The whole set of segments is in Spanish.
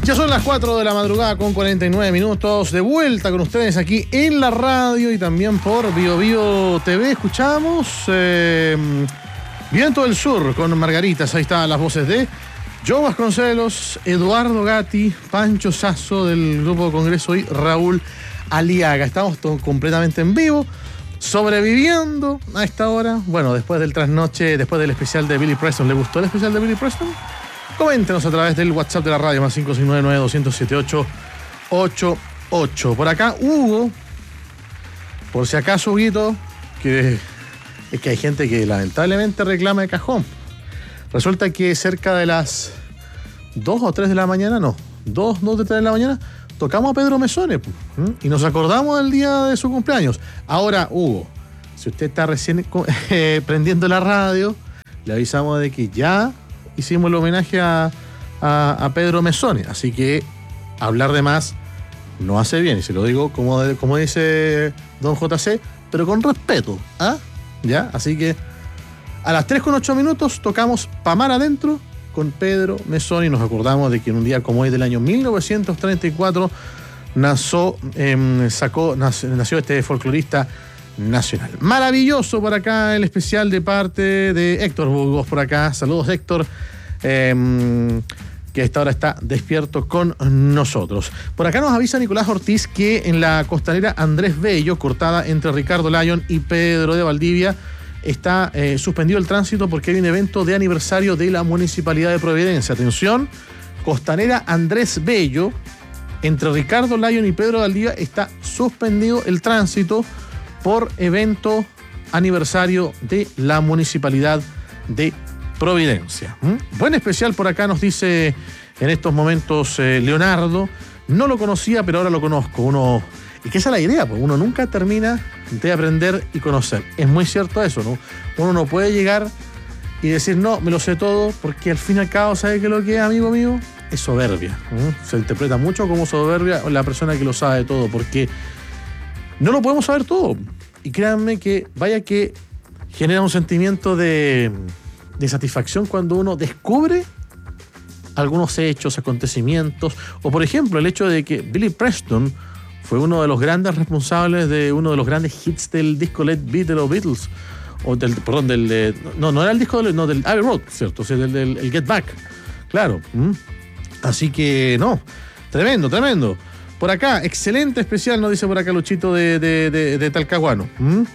Ya son las 4 de la madrugada con 49 minutos. De vuelta con ustedes aquí en la radio y también por BioBio TV. Escuchamos Viento del Sur con Margaritas. Ahí están las voces de Joe Vasconcelos, Eduardo Gatti, Pancho Sasso del Grupo Congreso y Raúl Aliaga. Estamos completamente en vivo, sobreviviendo a esta hora. Bueno, después del trasnoche, después del especial de Billy Preston. ¿Le gustó el especial de Billy Preston? Coméntenos a través del WhatsApp de la radio, más 569-278-88. Por acá, Hugo, por si acaso, Huguito, que es que hay gente que lamentablemente reclama de cajón. Resulta que cerca de las 2 o 3 de la mañana, no, 2 de 3 de la mañana, tocamos a Pedro Mesone y nos acordamos del día de su cumpleaños. Ahora, Hugo, si usted está recién prendiendo la radio, le avisamos de que ya hicimos el homenaje a Pedro Mesone, así que hablar de más no hace bien, y se lo digo como dice don JC, pero con respeto, ¿ah? ¿Ya? Así que a las 3:08 tocamos Pa' Mar Adentro con Pedro Mesone y nos acordamos de que en un día como hoy del año 1934 nació este folclorista nacional. Maravilloso por acá el especial de parte de Héctor Burgos por acá. Saludos, Héctor, que a esta hora está despierto con nosotros. Por acá nos avisa Nicolás Ortiz que en la costanera Andrés Bello, cortada entre Ricardo Lyon y Pedro de Valdivia, está suspendido el tránsito porque hay un evento de aniversario de la Municipalidad de Providencia. Atención, costanera Andrés Bello, entre Ricardo Lyon y Pedro de Valdivia, está suspendido el tránsito por evento aniversario de la Municipalidad de Providencia. Buen especial por acá, nos dice en estos momentos Leonardo. No lo conocía, pero ahora lo conozco. Y que esa es la idea, pues uno nunca termina de aprender y conocer. Es muy cierto eso, ¿no? Uno no puede llegar y decir, no, me lo sé todo, porque al fin y al cabo, ¿sabe qué es lo que es, amigo mío? Es soberbia. Se interpreta mucho como soberbia la persona que lo sabe todo, porque no lo podemos saber todo. Y créanme que vaya que genera un sentimiento de satisfacción cuando uno descubre algunos hechos, acontecimientos, o por ejemplo el hecho de que Billy Preston fue uno de los grandes responsables de uno de los grandes hits del disco Let Beat de los Beatles, o del no era el disco del Abbey Road, ¿cierto? O sea, del Get Back, claro. Así que no, tremendo. Por acá, excelente especial, nos dice por acá Luchito de Talcahuano.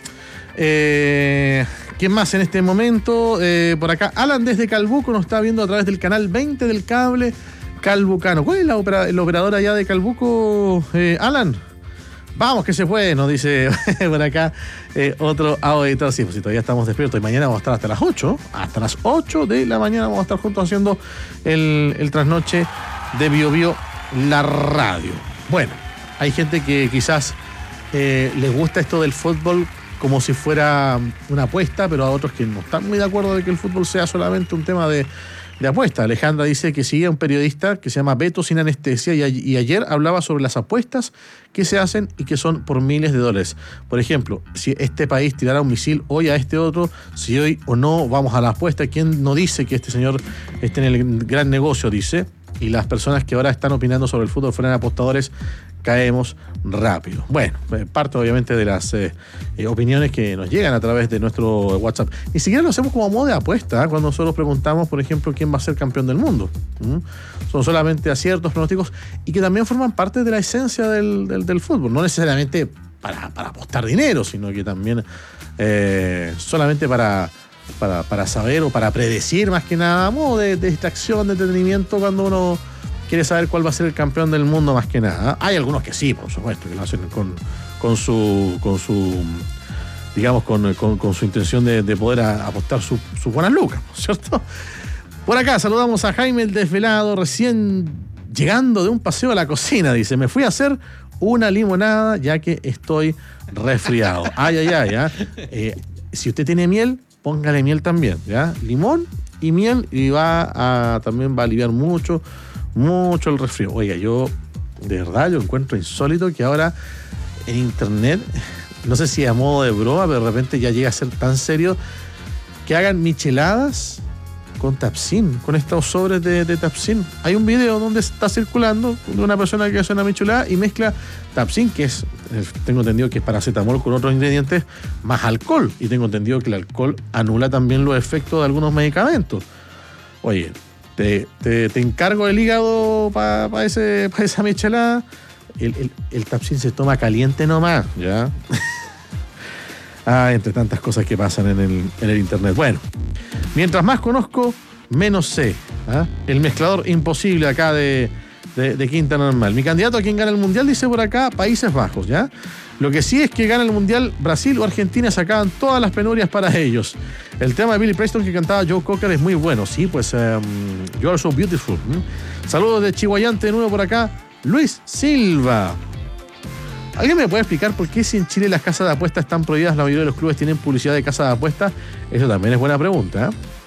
¿Quién más en este momento? Por acá, Alan desde Calbuco nos está viendo a través del canal 20 del cable calbucano. ¿Cuál es el operador allá de Calbuco, Alan? Vamos que se puede, nos dice por acá otro auditor. Sí, pues si todavía estamos despiertos y mañana vamos a estar hasta las 8. Hasta las 8 de la mañana vamos a estar juntos haciendo el trasnoche de BioBio, la radio. Bueno, hay gente que quizás les gusta esto del fútbol como si fuera una apuesta, pero a otros que no están muy de acuerdo de que el fútbol sea solamente un tema de apuesta. Alejandra dice que sigue a un periodista que se llama Beto Sin Anestesia y ayer hablaba sobre las apuestas que se hacen y que son por miles de dólares. Por ejemplo, si este país tirara un misil hoy a este otro, si hoy o no vamos a la apuesta, ¿quién no dice que este señor esté en el gran negocio? Dice. Y las personas que ahora están opinando sobre el fútbol fueran apostadores, caemos rápido. Bueno, parte obviamente de las opiniones que nos llegan a través de nuestro WhatsApp. Ni siquiera lo hacemos como a modo de apuesta, cuando nosotros preguntamos, por ejemplo, quién va a ser campeón del mundo. Son solamente aciertos, pronósticos, y que también forman parte de la esencia del fútbol. No necesariamente para apostar dinero, sino que también solamente para saber o para predecir, más que nada, a modo de distracción, de entretenimiento, cuando uno quiere saber cuál va a ser el campeón del mundo, más que nada. Hay algunos que sí, por supuesto, que lo hacen con su digamos, con su intención de poder apostar sus buenas lucas, ¿cierto? Por acá saludamos a Jaime el Desvelado, recién llegando de un paseo a la cocina, dice, me fui a hacer una limonada ya que estoy resfriado. Si usted tiene miel, póngale miel también, ¿ya? Limón y miel, y también va a aliviar mucho el resfrío. Oiga, yo de verdad yo encuentro insólito que ahora en internet, no sé si a modo de broma, pero de repente ya llega a ser tan serio, que hagan micheladas con Tapsin, con estos sobres de Tapsin. Hay un video donde está circulando de una persona que hace una michelada y mezcla Tapsin, que es, tengo entendido que es paracetamol con otros ingredientes, más alcohol. Y tengo entendido que el alcohol anula también los efectos de algunos medicamentos. Oye, te encargo el hígado para esa michelada. El Tapsin se toma caliente nomás, ¿ya? Entre tantas cosas que pasan en el internet. Bueno, mientras más conozco, menos sé. El mezclador imposible acá de Quinta Normal. Mi candidato a quien gana el Mundial dice por acá Países Bajos, ¿ya? Lo que sí es que gana el Mundial Brasil o Argentina, se acaban todas las penurias para ellos. El tema de Billy Preston que cantaba Joe Cocker es muy bueno. Sí, pues You Are So Beautiful. Saludos de Chihuayante de nuevo por acá. Luis Silva. ¿Alguien me puede explicar por qué si en Chile las casas de apuestas están prohibidas, la mayoría de los clubes tienen publicidad de casas de apuestas? Eso también es buena pregunta, ¿eh?